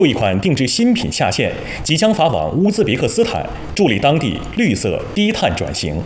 一款定制新品下线，即将发往乌兹别克斯坦，助力当地绿色低碳转型。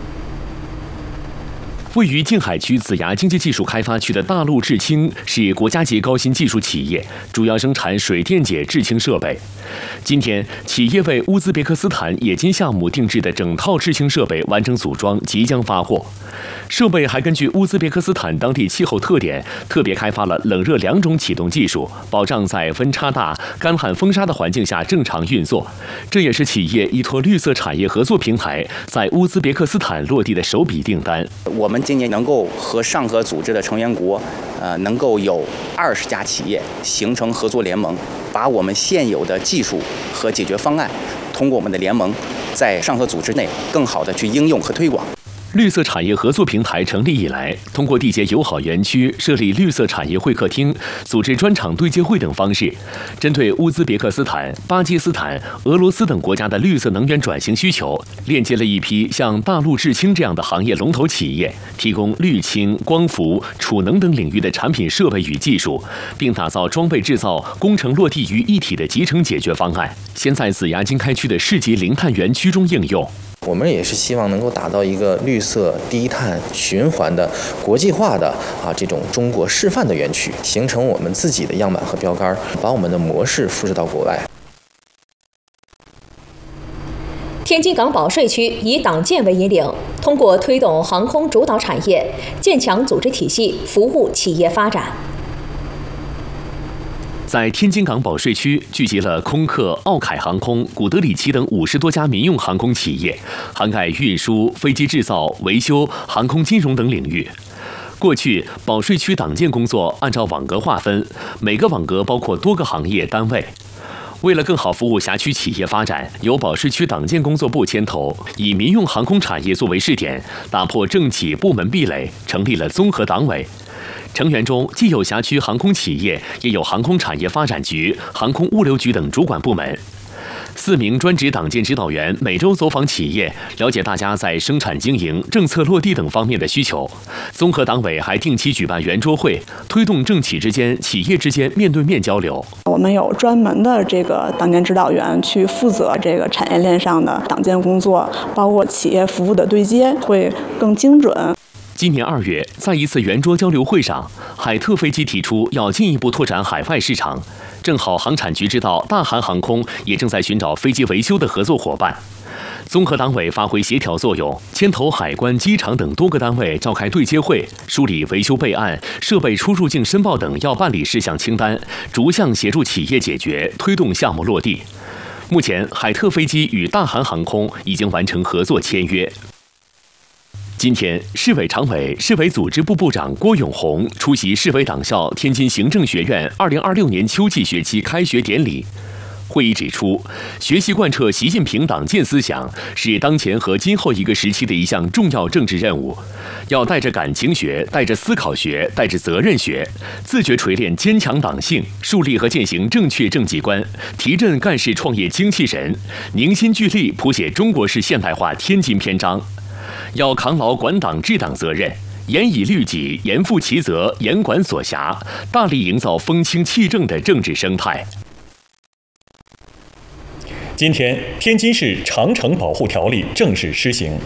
位于静海区子牙经济技术开发区的大陆制氢是国家级高新技术企业，主要生产水电解制氢设备。今天，企业为乌兹别克斯坦冶金项目定制的整套制氢设备完成组装，即将发货。设备还根据乌兹别克斯坦当地气候特点，特别开发了冷热两种启动技术，保障在温差大、干旱风沙的环境下正常运作。这也是企业依托绿色产业合作平台在乌兹别克斯坦落地的首笔订单。 我们今年能够和上合组织的成员国，能够有20家企业形成合作联盟，把我们现有的技术和解决方案，通过我们的联盟，在上合组织内更好的去应用和推广。 绿色产业合作平台成立以来，通过缔结友好园区、设立绿色产业会客厅、组织专场对接会等方式，针对乌兹别克斯坦、巴基斯坦、俄罗斯等国家的绿色能源转型需求，链接了一批像大陆制氢这样的行业龙头企业，提供绿氢、光伏、储能等领域的产品设备与技术，并打造装备制造、工程落地于一体的集成解决方案，先在子牙经开区的市级零碳园区中应用。 我们也是希望能够打造一个绿色低碳循环的国际化的这种中国示范的园区，形成我们自己的样板和标杆，把我们的模式复制到国外。 天津港保税区以党建为引领，通过推动航空主导产业，建强组织体系，服务企业发展。 在天津港保税区聚集了空客、奥凯航空、古德里奇等50多家民用航空企业，涵盖运输、飞机制造、维修、航空金融等领域。过去，保税区党建工作按照网格划分，每个网格包括多个行业单位。为了更好服务辖区企业发展，由保税区党建工作部牵头，以民用航空产业作为试点，打破政企部门壁垒，成立了综合党委。成员中既有辖区航空企业，也有航空产业发展局、航空物流局等主管部门。4名专职党建指导员每周走访企业，了解大家在生产经营、政策落地等方面的需求。综合党委还定期举办圆桌会，推动政企之间、企业之间面对面交流。 我们有专门的这个党建指导员去负责这个产业链上的党建工作，包括企业服务的对接会更精准。 今年2月，在一次圆桌交流会上，海特飞机提出要进一步拓展海外市场。正好航产局知道大韩航空也正在寻找飞机维修的合作伙伴。综合党委发挥协调作用，牵头海关、机场等多个单位召开对接会，梳理维修备案、设备出入境申报等要办理事项清单，逐项协助企业解决，推动项目落地。目前，海特飞机与大韩航空已经完成合作签约。今天，市委常委、市委组织部部长郭永红出席市委党校天津行政学院2026年秋季学期开学典礼。会议指出，学习贯彻习近平党建思想是当前和今后一个时期的一项重要政治任务，要带着感情学、带着思考学、带着责任学，自觉锤炼坚强党性，树立和践行正确政绩观，提振干事创业精气神，凝心聚力谱写中国式现代化天津篇章。要扛牢管党治党责任，严以律己，严负其责，严管所辖，大力营造风清气正的政治生态。 今天，天津市长城保护条例正式施行。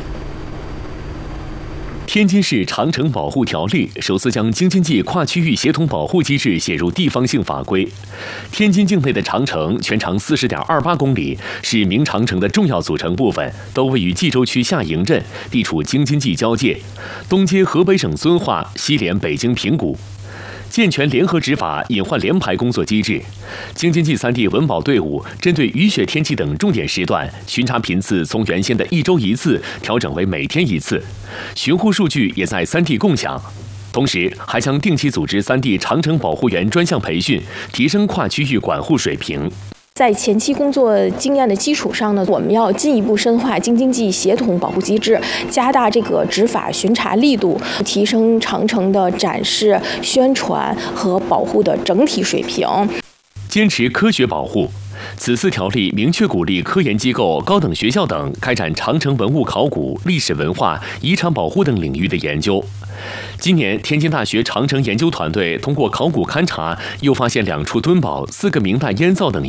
天津市长城保护条例首次将京津冀跨区域协同保护机制写入地方性法规。天津境内的长城全长40.28公里，是明长城的重要组成部分，都位于冀州区下营镇，地处京津冀交界，东接河北省遵化，西连北京平谷。健全联合执法、隐患联排工作机制。京津冀3地文保队伍针对雨雪天气等重点时段，巡查频次从原先的1周1次调整为每天1次，巡护数据也在3地共享。同时，还将定期组织3地长城保护员专项培训，提升跨区域管护水平。 在前期工作经验的基础上呢，我们要进一步深化京津冀协同保护机制，加大这个执法巡查力度，提升长城的展示、宣传和保护的整体水平。 坚持科学保护。此次条例明确鼓励科研机构、高等学校等开展长城文物考古、历史文化、遗产保护等领域的研究。 今年，天津大学长城研究团队通过考古勘查，又发现2处墩堡、4个明代烟灶等